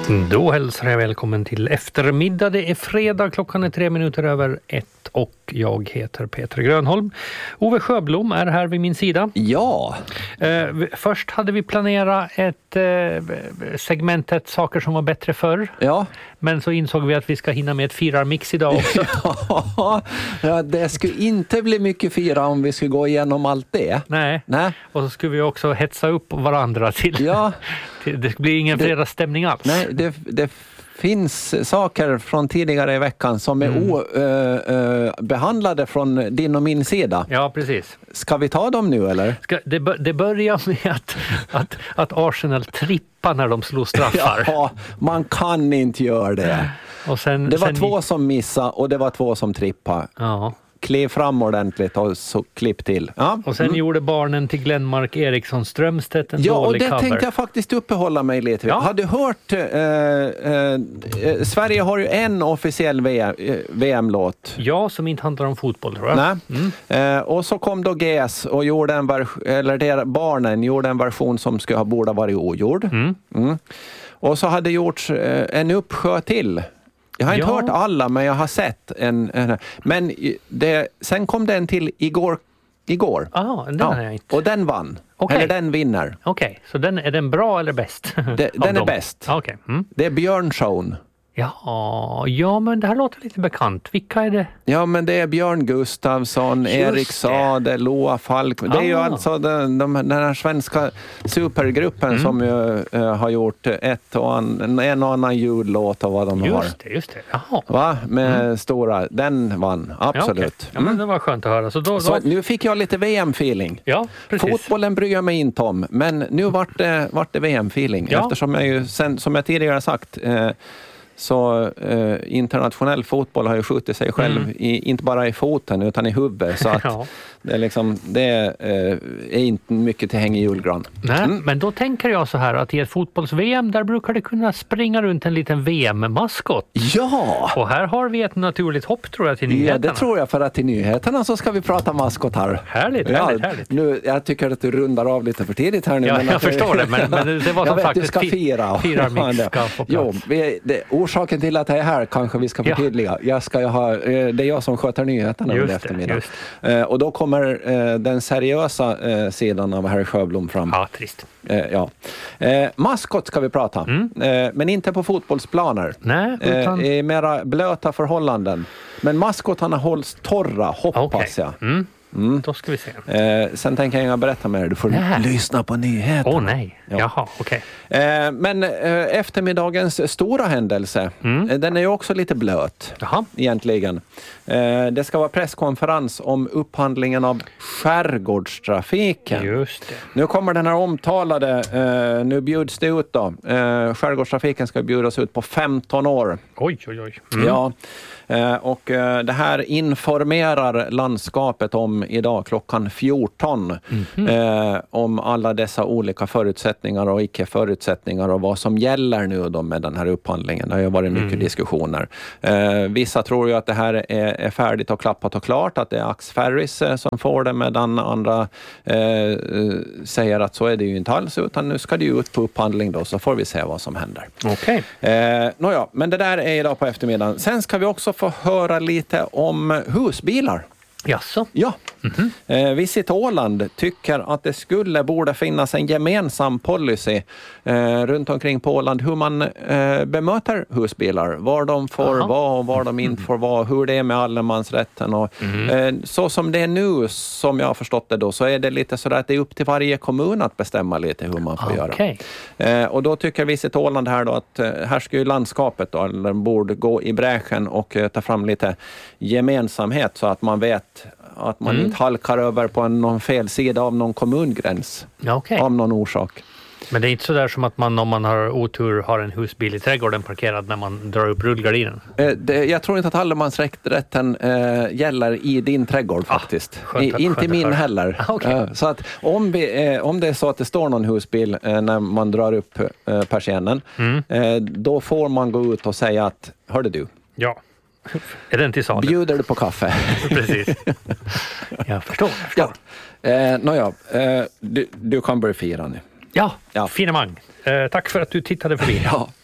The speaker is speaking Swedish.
Då hälsar jag välkommen till eftermiddag. Det är fredag, klockan är 3:03 och jag heter Peter Grönholm. Ove Sjöblom är här vid min sida. Ja. Först hade vi planerat ett segmentet saker som var bättre förr. Ja. Men så insåg vi att vi ska hinna med ett firarmix idag också. Ja, det skulle inte bli mycket fira om vi skulle gå igenom allt det. Nej. Och så skulle vi också hetsa upp varandra till. Ja. Det blir ingen fredagsstämning alls. Nej, det finns saker från tidigare i veckan som är behandlade från din och min sida. Ja, precis. Ska vi ta dem nu eller? Det börjar med att Arsenal trippar när de slår straffar. Ja, man kan inte göra det. Och det var två som missade och det var två som trippade. Ja. Kliv fram ordentligt och så klipp till. Ja. Och sen gjorde barnen till Glenmark Eriksson Strömstedt en dålig cover. Ja, och det tänkte jag faktiskt uppehålla mig lite vid. Ja. Har du hört Sverige har ju en officiell VM-låt. Ja, som inte handlar om fotboll, tror jag. Nej. Och så kom då GS och gjorde barnen gjorde en version som borde ha varit ogjord. Och så hade gjorts en uppsjö till. Jag har inte hört alla, men jag har sett en. Men sen kom den till igår. Den har jag inte. Och den vann. Okay. Eller den vinner. Okej, så är den bra eller bäst? Den är bäst. Okay. Det är Björn Schoen. Ja, men det här låter lite bekant. Vilka är det? Ja, men det är Björn Gustafsson, Erik Sade, Loa Falk. Det är ju alltså den här svenska supergruppen som har gjort en och annan ljudlåt och vad de har. Just det. Jaha. Va? Med stora. Den vann, absolut. Ja, okay. Ja, men det var skönt att höra. Så nu fick jag lite VM-feeling. Ja, precis. Fotbollen bryr jag mig inte om, men nu vart det VM-feeling. Ja. Eftersom jag ju, som jag tidigare sagt, så internationell fotboll har ju skjutit sig själv inte bara i foten utan i huvudet, så att det är inte mycket till häng i julgran. Nej, men då tänker jag så här att i ett fotbolls-VM där brukar det kunna springa runt en liten VM-maskot. Ja! Och här har vi ett naturligt hopp, tror jag, till nyheterna. Ja, det tror jag, för att till nyheterna så ska vi prata maskot här. Härligt. Nu, jag tycker att du rundar av lite för tidigt här nu. Ja, jag förstår det, men det var som sagt du ska fira. Firarmix ska få plats. Orsaken till att jag är här kanske vi ska förtydliga. Det är jag som sköter nyheterna under eftermiddag. Och då kommer den seriösa sidan av herr Sjöblom fram. Ja, trist. Maskot ska vi prata. Men inte på fotbollsplaner. Nej, utan i mera blöta förhållanden. Men maskotarna hålls torra, hoppas jag. Då ska vi se. Sen tänker jag berätta mer. Du får lyssna på nyheter. Nej. Ja. Jaha, okej. Men eftermiddagens stora händelse, den är ju också lite blöt. Jaha. Egentligen. Det ska vara presskonferens om upphandlingen av skärgårdstrafiken. Just det. Nu kommer den här omtalade, nu bjuds det ut då. Skärgårdstrafiken ska bjudas ut på 15 år. Oj. Ja. Och det här informerar landskapet om idag klockan 14 om alla dessa olika förutsättningar och icke-förutsättningar och vad som gäller nu då med den här upphandlingen. Det har ju varit mycket diskussioner. Vissa tror ju att det här är färdigt och klappat och klart, att det är Ax Ferries som får det, medan andra säger att så är det ju inte alls, utan nu ska det ju ut på upphandling då, så får vi se vad som händer. Okej. Nåja, men det där är idag på eftermiddagen. Sen ska vi också få höra lite om husbilar. Jaså? Ja. Visit Åland tycker att det borde finnas en gemensam policy runt omkring på Åland hur man bemöter husbilar. Var de får vara och var de inte får vara. Hur det är med allemansrätten. Och, så som det är nu, som jag har förstått det då, så är det lite så att det är upp till varje kommun att bestämma lite hur man får göra. Och då tycker Visit Åland här då att här ska ju landskapet då, eller borde gå i bräschen och ta fram lite gemensamhet så att man vet att man inte halkar över på någon fel sida av någon kommungräns av någon orsak. Men det är inte så där som att man, om man har otur, har en husbil i trädgården parkerad när man drar upp rullgardinen? Jag tror inte att allemansrätten gäller i din trädgård faktiskt. Inte min heller. Så att om det är så att det står någon husbil när man drar upp persiennen, då får man gå ut och säga att, hörde du? Ja. Är den till salu? Bjuder du på kaffe? Precis. Jag förstår. Ja. Du kan börja fira nu. Ja. Finemang. Tack för att du tittade förbi. Ja.